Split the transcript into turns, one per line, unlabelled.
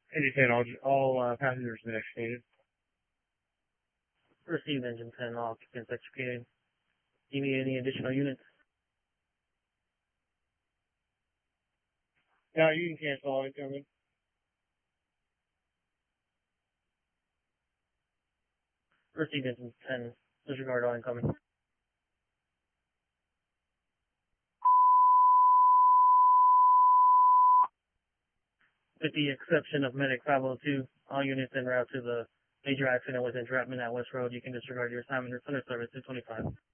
Engine 10, all passengers have been extricated.
Received engine 10, all occupants extricated. Do you need any additional units?
No, you can cancel all incoming.
Received engine 10, disregard all incoming. With the exception of Medic 502, all units en route to the major accident with entrapment at West Road, you can disregard your assignment or center service 225.